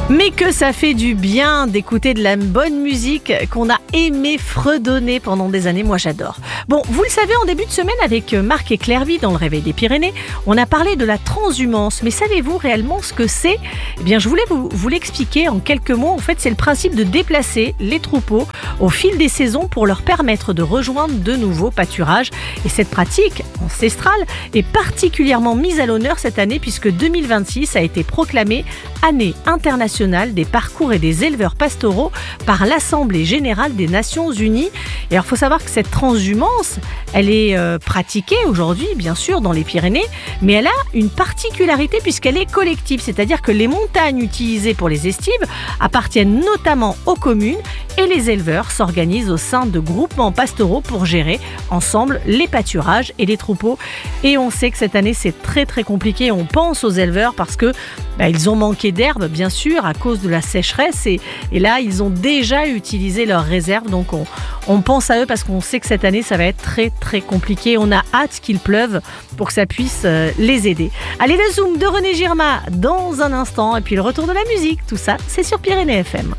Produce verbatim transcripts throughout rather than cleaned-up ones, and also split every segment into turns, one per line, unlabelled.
Mais que ça fait du bien d'écouter de la bonne musique qu'on a aimé fredonner pendant des années. Moi, j'adore. Bon, vous le savez, en début de semaine, avec Marc et Clairvy dans le Réveil des Pyrénées, on a parlé de la transhumance. Mais savez-vous réellement ce que c'est ? Eh bien, je voulais vous, vous l'expliquer en quelques mots. En fait, c'est le principe de déplacer les troupeaux au fil des saisons pour leur permettre de rejoindre de nouveaux pâturages. Et cette pratique ancestrale est particulièrement mise à l'honneur cette année puisque deux mille vingt-six a été proclamée année internationale des parcours et des éleveurs pastoraux par l'Assemblée Générale des Nations Unies. Et alors, il faut savoir que cette transhumance, elle est euh, pratiquée aujourd'hui, bien sûr, dans les Pyrénées, mais elle a une particularité puisqu'elle est collective, c'est-à-dire que les montagnes utilisées pour les estives appartiennent notamment aux communes et les éleveurs s'organisent au sein de groupements pastoraux pour gérer ensemble les pâturages et les troupeaux. Et on sait que cette année, c'est très très compliqué. On pense aux éleveurs parce que bah, ils ont manqué d'herbe, bien sûr, à cause de la sécheresse. Et, et là, ils ont déjà utilisé leurs réserves. Donc, on, on pense à eux parce qu'on sait que cette année, ça va être très très compliqué. On a hâte qu'il pleuve pour que ça puisse euh, les aider. Allez, le Zoom de René Girma dans un instant. Et puis le retour de la musique. Tout ça, c'est sur Pyrénées F M.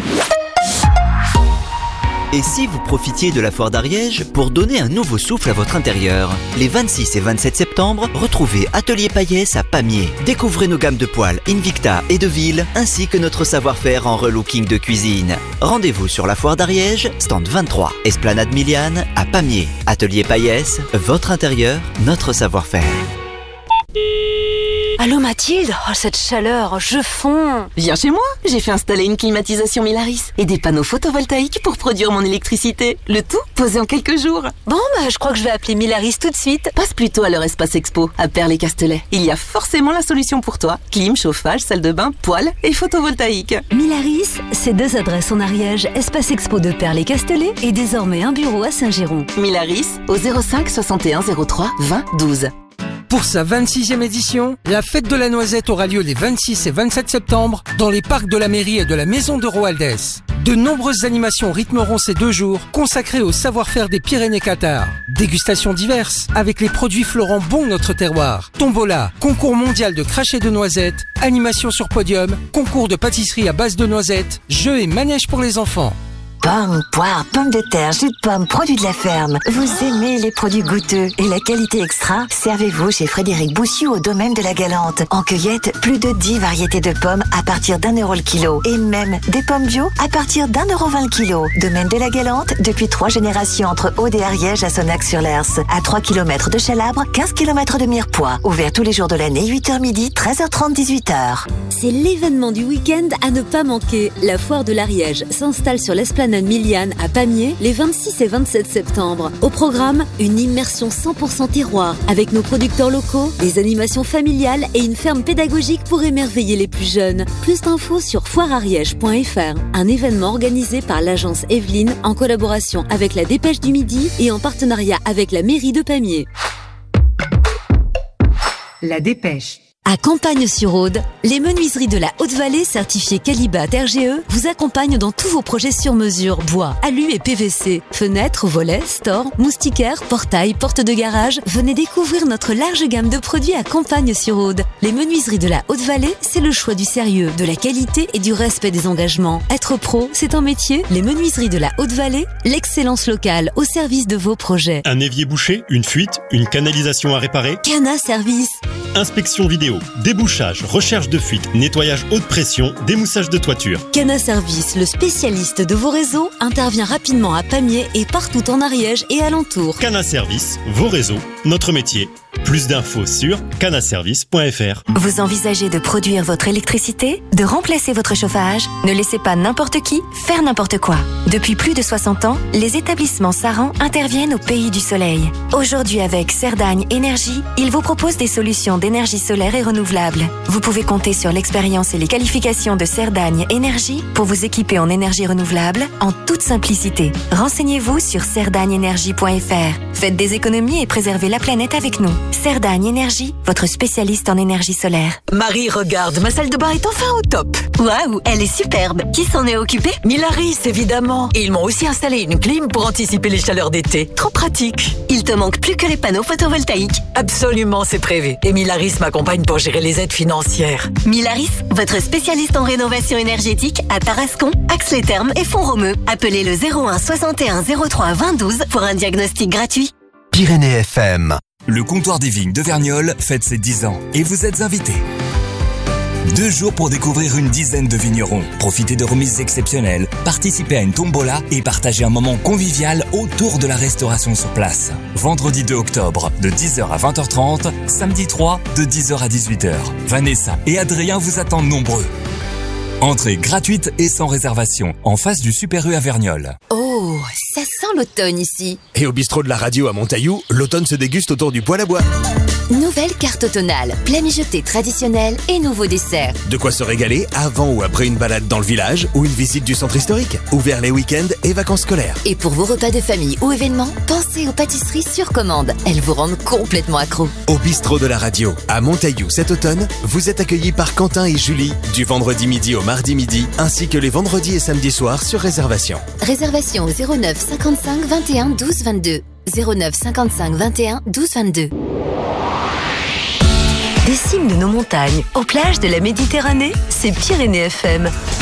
Et si vous profitiez de la foire d'Ariège pour donner un nouveau souffle à votre intérieur ? Les vingt-six et vingt-sept septembre, retrouvez Atelier Payès à Pamiers. Découvrez nos gammes de poêles Invicta et Deville, ainsi que notre savoir-faire en relooking de cuisine. Rendez-vous sur la foire d'Ariège, stand vingt-trois, Esplanade Miliane à Pamiers. Atelier Payès, votre intérieur, notre savoir-faire.
Allô Mathilde, oh cette chaleur, je fonds.
Viens chez moi, j'ai fait installer une climatisation Milaris et des panneaux photovoltaïques pour produire mon électricité. Le tout posé en quelques jours.
Bon bah je crois que je vais appeler Milaris tout de suite.
Passe plutôt à leur espace expo, à Perles-et-Castellet. Il y a forcément la solution pour toi. Clim, chauffage, salle de bain, poêle et photovoltaïque.
Milaris, c'est deux adresses en Ariège, espace expo de Perles-et-Castellet et désormais un bureau à Saint-Giron.
Milaris au zéro cinq soixante et un zéro trois vingt douze.
Pour sa vingt-sixième édition, la fête de la noisette aura lieu les vingt-six et vingt-sept septembre dans les parcs de la mairie et de la maison de Roaldès. De nombreuses animations rythmeront ces deux jours consacrés au savoir-faire des Pyrénées-Cathares. Dégustations diverses avec les produits Florent Bon notre terroir. Tombola, concours mondial de crachets de noisettes, animation sur podium, concours de pâtisserie à base de noisettes, jeux et manèges pour les enfants.
Pommes, poires, pommes de terre, jus de pommes, produits de la ferme. Vous aimez les produits goûteux et la qualité extra ? Servez-vous chez Frédéric Boussiou au domaine de la Galante. En cueillette, plus de dix variétés de pommes à partir d'un euro le kilo. Et même des pommes bio à partir d'un euro vingt le kilo. Domaine de la Galante, depuis trois générations entre Aude et Ariège à Sonnac-sur-l'Hers. À trois kilomètres de Chalabre, quinze kilomètres de Mirepoix. Ouvert tous les jours de l'année, huit heures midi, treize heures trente, dix-huit heures.
C'est l'événement du week-end à ne pas manquer. La foire de l'Ariège s'installe sur l'esplanade Miliane à Pamiers les vingt-six et vingt-sept septembre. Au programme, une immersion cent pour cent terroir avec nos producteurs locaux, des animations familiales et une ferme pédagogique pour émerveiller les plus jeunes. Plus d'infos sur foire ariège point f r. Un événement organisé par l'agence Evelyne en collaboration avec la Dépêche du Midi et en partenariat avec la mairie de Pamiers.
La Dépêche.
À Campagne-sur-Aude, les menuiseries de la Haute-Vallée certifiées Calibat R G E vous accompagnent dans tous vos projets sur mesure, bois, alu et P V C. Fenêtres, volets, stores, moustiquaires, portails, portes de garage. Venez découvrir notre large gamme de produits à Campagne-sur-Aude. Les menuiseries de la Haute-Vallée, c'est le choix du sérieux, de la qualité et du respect des engagements. Être pro, c'est un métier. Les menuiseries de la Haute-Vallée, l'excellence locale au service de vos projets.
Un évier bouché, une fuite, une canalisation à réparer.
Cana Service.
Inspection vidéo, débouchage, recherche de fuite, nettoyage haute pression, démoussage de toiture.
Cana Service, le spécialiste de vos réseaux, intervient rapidement à Pamiers et partout en Ariège et alentour.
Cana Service, vos réseaux, notre métier. Plus d'infos sur canaservice point f r.
Vous envisagez de produire votre électricité, de remplacer votre chauffage ? Ne laissez pas n'importe qui faire n'importe quoi. Depuis plus de soixante ans, les établissements Saran interviennent au pays du soleil. Aujourd'hui, avec Cerdagne Énergie, ils vous proposent des solutions d'énergie solaire et renouvelable. Vous pouvez compter sur l'expérience et les qualifications de Cerdagne Énergie pour vous équiper en énergie renouvelable en toute simplicité. Renseignez-vous sur cerdagne énergie point f r. Faites des économies et préservez la planète avec nous. Cerdagne Énergie, votre spécialiste en énergie solaire.
Marie, regarde, ma salle de bain est enfin au top.
Waouh, elle est superbe. Qui s'en est occupé ?
Milaris, évidemment. Et ils m'ont aussi installé une clim pour anticiper les chaleurs d'été. Trop pratique.
Il te manque plus que les panneaux photovoltaïques.
Absolument, c'est prévu. Et Milaris Milaris m'accompagne pour gérer les aides financières.
Milaris, votre spécialiste en rénovation énergétique à Tarascon, Ax-les-Thermes et Font-Romeu. Appelez le zéro un soixante et un zéro trois vingt douze pour un diagnostic gratuit.
Pyrénées F M.
Le comptoir des vignes de Verniolle fête ses dix ans et vous êtes invités. Deux jours pour découvrir une dizaine de vignerons. Profitez de remises exceptionnelles, participez à une tombola et partagez un moment convivial autour de la restauration sur place. Vendredi deux octobre, de dix heures à vingt heures trente, samedi trois, de dix heures à dix-huit heures. Vanessa et Adrien vous attendent nombreux. Entrée gratuite et sans réservation, en face du Super U à Verniolle.
Oh, ça sent l'automne ici.
Et au bistrot de la radio à Montaillou, l'automne se déguste autour du poêle à bois.
Nouvelle carte automnale, plat mijoté traditionnel et nouveaux desserts.
De quoi se régaler avant ou après une balade dans le village ou une visite du centre historique. Ouvert les week-ends et vacances scolaires.
Et pour vos repas de famille ou événements, pensez aux pâtisseries sur commande. Elles vous rendent complètement accro.
Au bistrot de la radio à Montaillou cet automne, vous êtes accueillis par Quentin et Julie du vendredi midi au mardi midi, ainsi que les vendredis et samedis soirs sur réservation.
Réservation au zéro neuf cinquante-cinq vingt et un douze vingt-deux. zéro neuf cinquante-cinq vingt et un douze vingt-deux.
Des cimes de nos montagnes aux plages de la Méditerranée, c'est Pyrénées F M.